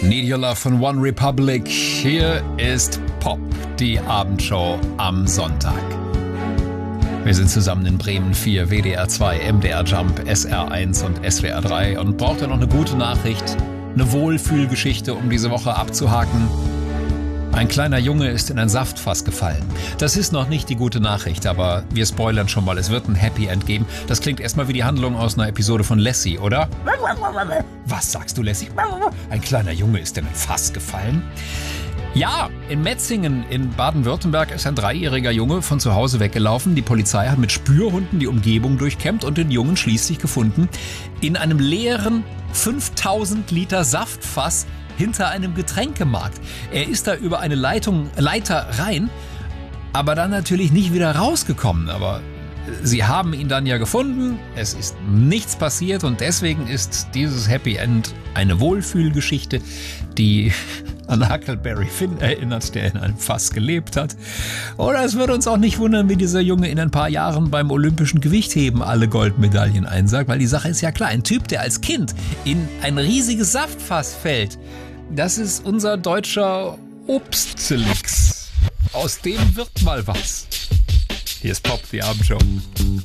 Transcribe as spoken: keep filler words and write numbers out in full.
Need Your Love von One Republic. Hier ist Pop, die Abendshow am Sonntag. Wir sind zusammen in Bremen vier, W D R zwei, M D R Jump, S R eins und S W R drei. Und braucht ihr noch eine gute Nachricht, eine Wohlfühlgeschichte, um diese Woche abzuhaken? Ein kleiner Junge ist in ein Saftfass gefallen. Das ist noch nicht die gute Nachricht, aber wir spoilern schon mal, es wird ein Happy End geben. Das klingt erstmal wie die Handlung aus einer Episode von Lassie, oder? Was sagst du, Lassie? Ein kleiner Junge ist in ein Fass gefallen? Ja, in Metzingen in Baden-Württemberg ist ein dreijähriger Junge von zu Hause weggelaufen. Die Polizei hat mit Spürhunden die Umgebung durchkämmt und den Jungen schließlich gefunden in einem leeren fünftausend Liter Saftfass hinter einem Getränkemarkt. Er ist da über eine Leitung, Leiter rein, aber dann natürlich nicht wieder rausgekommen. Aber sie haben ihn dann ja gefunden, es ist nichts passiert und deswegen ist dieses Happy End eine Wohlfühlgeschichte, die an Huckleberry Finn erinnert, der in einem Fass gelebt hat. Oder es würde uns auch nicht wundern, wie dieser Junge in ein paar Jahren beim olympischen Gewichtheben alle Goldmedaillen einsagt, weil die Sache ist ja klar, ein Typ, der als Kind in ein riesiges Saftfass fällt, das ist unser deutscher Obstelix. Aus dem wird mal was. Hier ist Pop, die Abendshow.